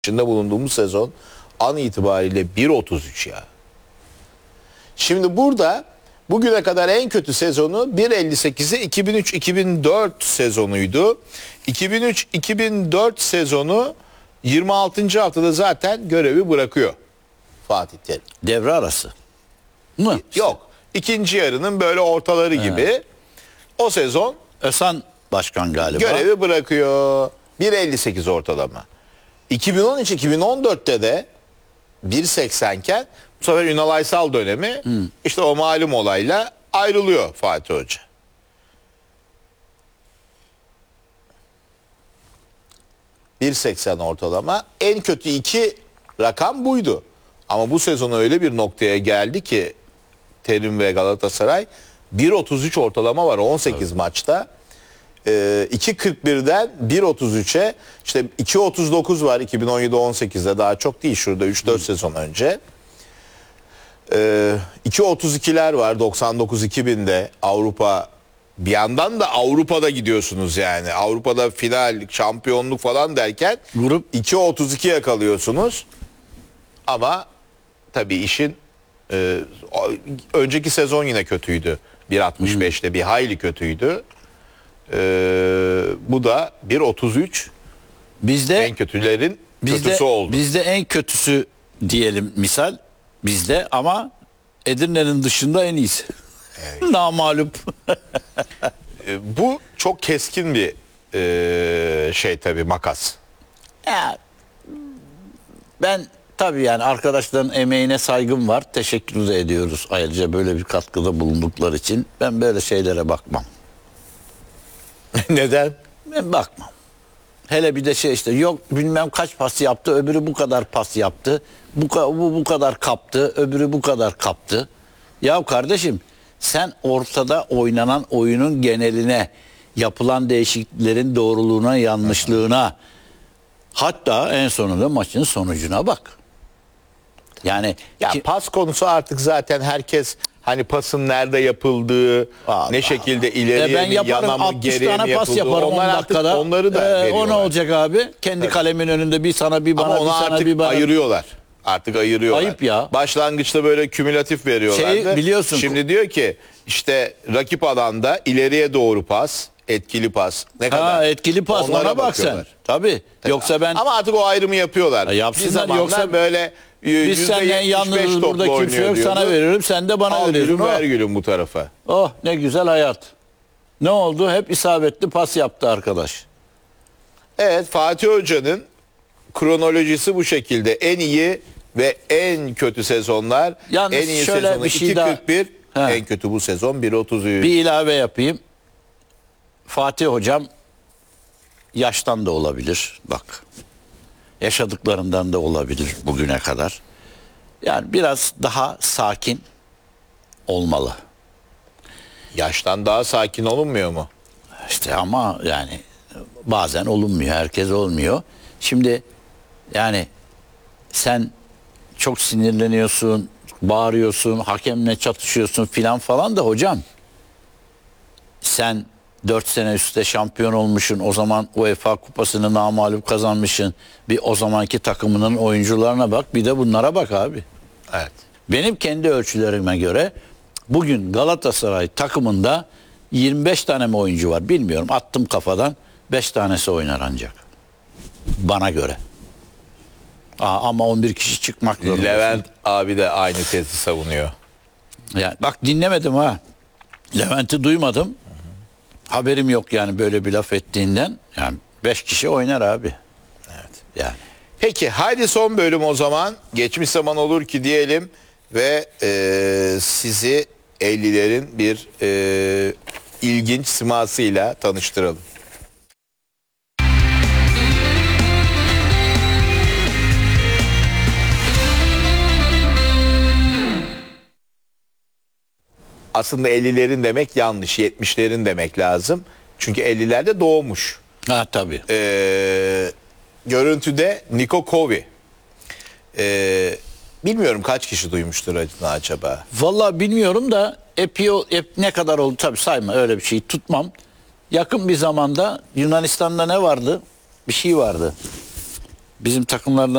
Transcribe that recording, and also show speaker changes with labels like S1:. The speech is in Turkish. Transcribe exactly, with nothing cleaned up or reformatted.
S1: içinde bulunduğumuz sezon an itibariyle bir otuz üç ya. Şimdi burada bugüne kadar en kötü sezonu bir elli sekizi iki bin üç iki bin dört sezonuydu. iki bin üç iki bin dört sezonu yirmi altıncı haftada zaten görevi bırakıyor Fatih Terim.
S2: Devre arası mı?
S1: Yok. İkinci yarının böyle ortaları
S2: He.
S1: gibi o sezon
S2: Özhan Başkan galiba.
S1: görevi bırakıyor. bir elli sekiz ortalama. iki bin on üç iki bin on dörtte de bir seksen iken bu sefer Ünal Aysal dönemi hmm. işte o malum olayla ayrılıyor Fatih Hoca. bir seksen ortalama. En kötü iki rakam buydu. Ama bu sezon öyle bir noktaya geldi ki Terim ve Galatasaray bir otuz üç ortalama var on sekiz evet. maçta. Ee, iki kırk birden bir otuz üçe işte iki otuz dokuz var iki bin on yedi on sekizde, daha çok değil, şurada üç dört sezon önce. Ee, iki otuz ikiler var doksan dokuz iki binde Avrupa. Bir yandan da Avrupa'da gidiyorsunuz yani. Avrupa'da final, şampiyonluk falan derken grup iki otuz iki yakalıyorsunuz. Ama tabii işin e, önceki sezon yine kötüydü. bir altmış beşte hmm. bir hayli kötüydü. Ee, bu da bir otuz üç.
S2: Bizde
S1: en kötülerin
S2: bizde,
S1: kötüsü oldu.
S2: Bizde en kötüsü diyelim misal bizde, ama Edirne'nin dışında en iyisi. Evet. Namağlup.
S1: ee, bu çok keskin bir e, şey tabii, makas.
S2: Ya, ben tabii yani arkadaşların emeğine saygım var. Teşekkür de ediyoruz ayrıca böyle bir katkıda bulundukları için. Ben böyle şeylere bakmam.
S1: Neden?
S2: Ben bakmam. Hele bir de şey işte, yok bilmem kaç pas yaptı, öbürü bu kadar pas yaptı. Bu, bu, bu kadar kaptı, öbürü bu kadar kaptı. Ya kardeşim, sen ortada oynanan oyunun geneline, yapılan değişikliklerin doğruluğuna, yanlışlığına, hatta en sonunda maçın sonucuna bak. Yani
S1: ya ki, pas konusu artık zaten herkes hani pasın nerede yapıldığı, Allah ne şekilde Allah. ileriye
S2: e ben
S1: mi, yana mı, geriye mi yapıldığı, onlar artık onları da
S2: ee,
S1: veriyorlar.
S2: O ne olacak abi? Kendi evet. kalemin önünde bir sana bir bana,
S1: ama
S2: bir sana
S1: artık
S2: bir bana.
S1: ayırıyorlar. Artık ayırıyorlar.
S2: Ayıp ya.
S1: Başlangıçta böyle kümülatif veriyorlardı.
S2: Şey, biliyorsun.
S1: Şimdi diyor ki işte rakip alanda ileriye doğru pas, etkili pas. Ne ha, kadar?
S2: Etkili pas, onlara ona bak sen. Tabii. Yoksa ben.
S1: Ama artık o ayrımı yapıyorlar.
S2: Ya yapsınlar, yoksa
S1: böyle
S2: biz senden yalnız, burada kimse yok, sana veririm, sen de bana verirsin.
S1: Al ver gülüm bu tarafa.
S2: Oh ne güzel hayat. Ne oldu? Hep isabetli pas yaptı arkadaş.
S1: Evet, Fatih Hoca'nın kronolojisi bu şekilde. En iyi ve en kötü sezonlar. Yalnız en iyi sezonu şey iki kırk bir, daha... en kötü bu sezon bir otuz üç.
S2: Bir ilave yapayım. Fatih Hocam yaştan da olabilir. Bak. Yaşadıklarından da olabilir bugüne kadar. Yani biraz daha sakin olmalı.
S1: Yaştan daha sakin olunmuyor mu?
S2: İşte ama yani bazen olunmuyor, herkes olmuyor. Şimdi yani sen çok sinirleniyorsun, bağırıyorsun, hakemle çatışıyorsun filan falan da hocam, sen dört sene üstte şampiyon olmuşsun, o zaman UEFA kupasını namağlup kazanmışsın. Bir o zamanki takımının oyuncularına bak, bir de bunlara bak abi.
S1: Evet.
S2: Benim kendi ölçülerime göre bugün Galatasaray takımında yirmi beş tane mi oyuncu var bilmiyorum, attım kafadan, beş tanesi oynar ancak. Bana göre. Aa, ama on bir kişi çıkmak zorunda.
S1: Levent abi de aynı tezi savunuyor.
S2: Yani bak, dinlemedim ha. Levent'i duymadım. Hı hı. Haberim yok yani böyle bir laf ettiğinden. Yani beş kişi oynar abi.
S1: Evet.
S2: Yani.
S1: Peki haydi son bölüm o zaman. Geçmiş zaman olur ki diyelim ve e, sizi ellilerin bir e, ilginç simasıyla tanıştıralım. Aslında ellilerin demek yanlış, yetmişlerin demek lazım. Çünkü ellilerde doğmuş.
S2: Ha tabii.
S1: Ee, görüntüde Niko Kovi. Ee, bilmiyorum kaç kişi duymuştur acaba?
S2: Vallahi bilmiyorum da epi, ep ne kadar oldu tabii, sayma, öyle bir şey tutmam. Yakın bir zamanda Yunanistan'da ne vardı? Bir şey vardı. Bizim takımlardan